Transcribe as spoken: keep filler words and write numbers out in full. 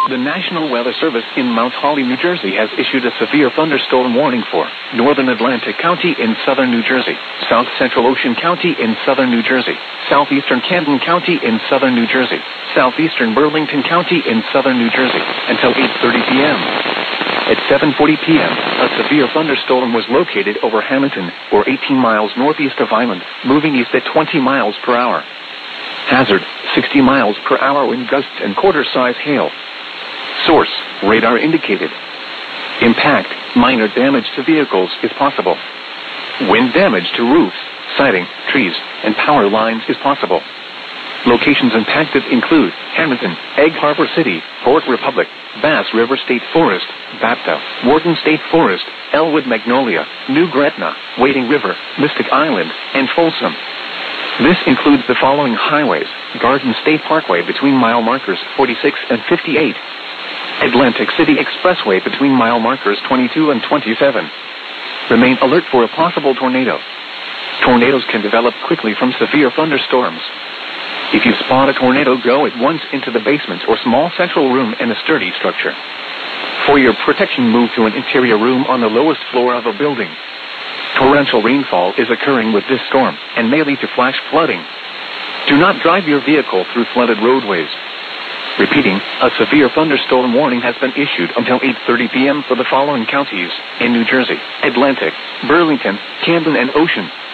The National Weather Service in Mount Holly, New Jersey has issued a severe thunderstorm warning for northern Atlantic County in southern New Jersey, south central Ocean County in southern New Jersey, southeastern Camden County in southern New Jersey, southeastern Burlington County in southern New Jersey until eight thirty p.m. At seven forty p.m., a severe thunderstorm was located over Hamilton, or eighteen miles northeast of Island, moving east at twenty miles per hour. Hazard, sixty miles per hour wind gusts and quarter-size hail. Source, radar indicated. Impact, minor damage to vehicles is possible. Wind damage to roofs, siding, trees, and power lines is possible. Locations impacted include Hamilton, Egg Harbor City, Port Republic, Bass River State Forest, Bapta, Wharton State Forest, Elwood Magnolia, New Gretna, Wading River, Mystic Island, and Folsom. This includes the following highways: Garden State Parkway between mile markers forty-six and fifty-eight, Atlantic City Expressway between mile markers twenty-two and twenty-seven. Remain alert for a possible tornado. Tornadoes can develop quickly from severe thunderstorms. If you spot a tornado, go at once into the basement or small central room in a sturdy structure. For your protection, move to an interior room on the lowest floor of a building. Torrential rainfall is occurring with this storm and may lead to flash flooding. Do not drive your vehicle through flooded roadways. Repeating, a severe thunderstorm warning has been issued until eight thirty p.m. for the following counties in New Jersey: Atlantic, Burlington, Camden, and Ocean.